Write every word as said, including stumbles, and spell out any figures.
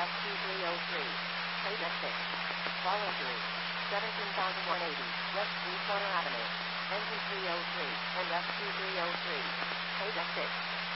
F Q three oh three. Page F six. Fall injury. seventeen thousand one hundred eighty, West three Corner Avenue. Engine three oh three, and F Q three oh three. Page F six.